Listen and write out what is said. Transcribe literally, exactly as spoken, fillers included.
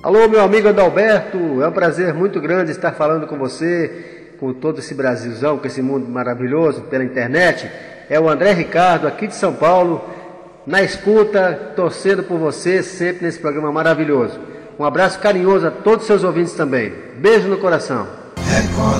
Alô, meu amigo Adalberto, é um prazer muito grande estar falando com você, com todo esse Brasilzão, com esse mundo maravilhoso pela internet. É o André Ricardo, aqui de São Paulo, na escuta, torcendo por você sempre nesse programa maravilhoso. Um abraço carinhoso a todos os seus ouvintes também. Beijo no coração. Record